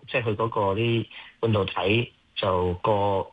即係佢嗰個啲半導體就個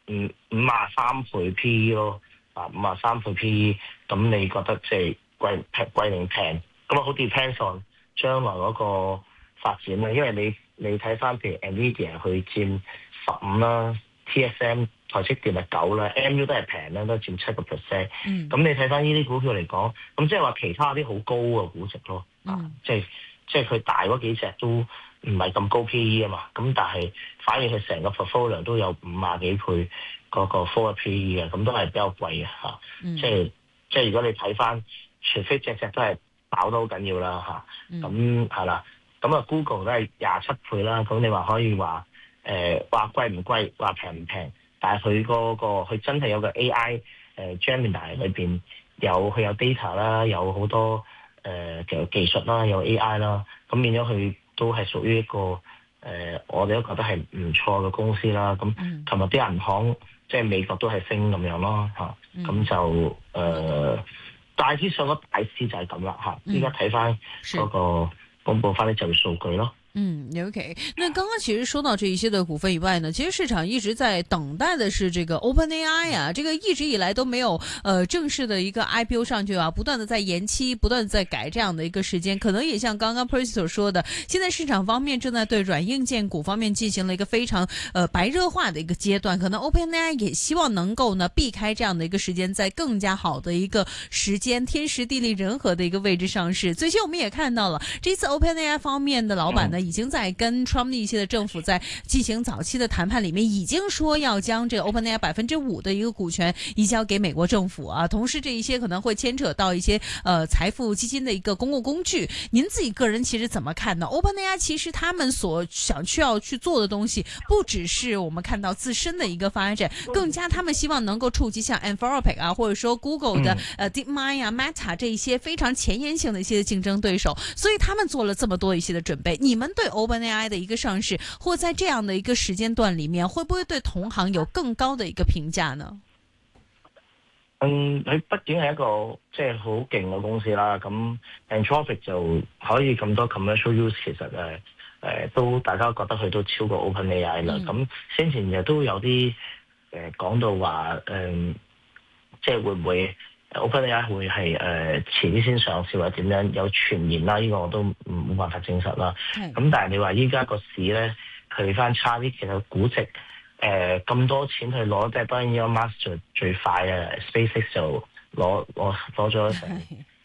53倍 PE 咯，啊53倍 PE， 咁你覺得即係貴定平？咁啊好 depends on 將來嗰個發展啦，因為你睇翻譬如 Nvidia 佢佔15啦 ，TSM 台積電係9啦 ，MU 都係平啦，都佔7%。咁你睇翻呢啲股票嚟講，咁即係話其他啲好高嘅估值咯，即係佢大嗰幾隻都唔係咁高 PE 啊嘛，咁但係反而佢成個 portfolio 都有50幾倍嗰個 forward PE 嘅，咁都係比較貴嘅嚇。即係如果你睇翻，除非隻都係爆得好緊要啦嚇，咁係啦。咁啊 Google 都係27倍啦，咁你話可以話話貴唔貴，話平唔平，但係佢真係有個 AI Gemini 裏邊佢有 data 啦，有好多技術啦，有 AI 啦，咁變咗佢都係屬於一個我哋都覺得係唔錯嘅公司啦。咁琴日啲銀行即係美國都係升咁樣咯嚇，咁就大致上個大市就係咁啦嚇。依家睇翻嗰個公佈翻啲就業數據咯。 OK。那剛剛其實說到這一些的股份以外呢，其實市場一直在等待的是這個 OpenAI 啊，這個一直以來都沒有正式的一個 IPO 上去啊，不斷的在延期，不斷的在改這樣的一個時間，可能也像剛剛 Percy 所說的，現在市場方面正在對軟硬件股方面進行了一個非常白熱化的一個階段，可能 OpenAI 也希望能夠呢避開這樣的一個時間，在更加好的一個時間天時地利人和的一個位置上市。最近我們也看到了，這次 OpenAI 方面的老闆呢，已經在跟 Trump 一些的政府在進行早期的談判裏面，已經說要將這個 OpenAI 5%的一個股權移交給美國政府啊。同時，這一些可能會牽扯到一些財富基金的一個公共工具。您自己個人其實怎麼看呢 ？OpenAI 其實他們所需要去做的東西，不只是我們看到自身的一個發展，更加他們希望能夠觸及像 Anthropic 啊，或者說 Google 的DeepMind 啊、Meta 這一些非常前沿性的一些競爭對手，所以他們做了這麼多一些的準備。你們對 OpenAI 的一個上市，或在這樣的一個時間段裏面，會不會對同行有更高的一個評價呢？ 佢畢竟係一個即係好勁嘅公司啦。咁 Anthropic 就可以咁多 commercial use， 其實都大家覺得佢都超過 OpenAI 啦。咁先前亦都有啲講到話即係會唔會 OpenAI 會係遲啲先上市或者點樣，有傳言啦，呢個我都冇辦法證實啦。咁但係你話依家個市咧，佢翻差啲，其實估值咁多錢去攞，即係當然 Elon Musk 最快嘅 SpaceX 就攞咗成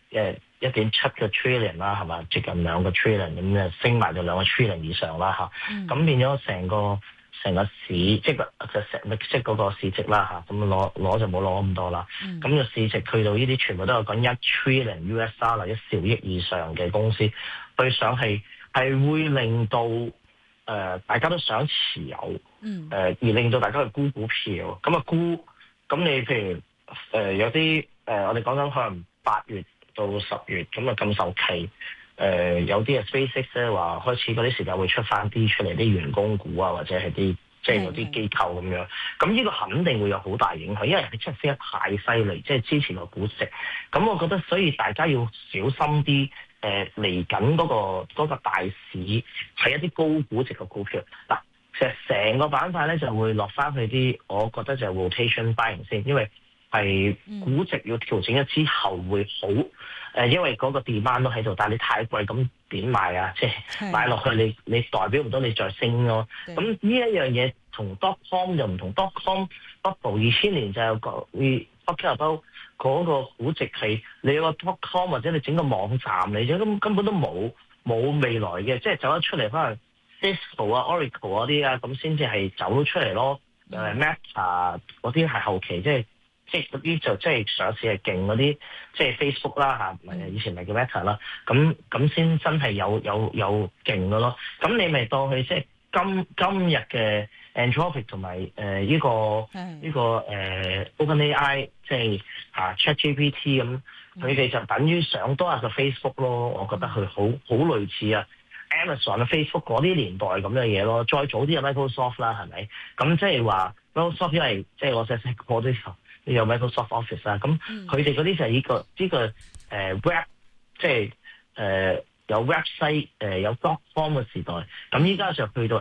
1.7個 trillion 啦，係嘛？接近2個 trillion 咁啊，升埋就2個 trillion 以上啦嚇。咁變咗成個市，即係嗰個市值啦嚇，咁攞就冇攞咁多啦。咁個市值去到呢啲全部都有講1 trillion US dollar 1兆億以上嘅公司，去上係會令到大家都想持有，而令到大家去沽股票。咁你譬如有啲我哋講緊可能8月到10月咁受期。有啲SpaceX 咧話開始嗰啲時間會出翻啲出嚟啲員工股啊，或者係啲即係有啲機構咁樣。咁呢個肯定會有好大影響，因為佢真係升得太犀利，即係之前個估值。咁我覺得所以大家要小心啲。嚟緊嗰個大市係一啲高估值嘅股票。嗱，其實成個板塊咧就會落翻去啲，我覺得就係 rotation buying 先，因為係估值要調整咗之後會好。因為嗰個 demand 都喺度，但係你太貴咁點買啊？即係買落去你代表唔到你再升咯。咁呢一樣嘢同 dotcom 就唔同 dotcom bubble 2000年就有個嗰個估值係你有個 dotcom 或者你整個網站嚟啫，根本都冇未來嘅，即係走得出嚟可能 Cisco 啊、Oracle 嗰啲啊，咁先至係走咗出嚟咯。Meta 嗰啲係後期，即係嗰啲就即係上市係勁嗰啲，即係 Facebook 啦嚇，以前咪叫 Meta 啦，咁先真係有勁嘅咯。咁你咪當佢即係今日嘅 Anthropic 同埋呢個 OpenAI 即係ChatGPT 咁，佢哋就等於上多日嘅 Facebook 咯。我覺得佢好類似啊 Amazon 啊 Facebook 嗰啲年代咁嘅嘢咯。再早啲有 Microsoft 啦，係咪？咁即係話 Microsoft 因為即係我細個都有 Microsoft Office 啊，咁佢哋嗰啲就係呢個web 即係有 website 有 dotcom 嘅時代。咁依家就去到